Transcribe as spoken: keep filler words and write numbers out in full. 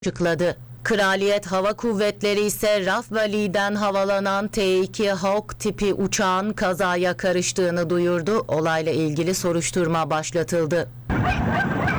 açıkladı. Kraliyet Hava Kuvvetleri ise Raf Vali'den havalanan T iki Hawk tipi uçağın kazaya karıştığını duyurdu. Olayla ilgili soruşturma başlatıldı.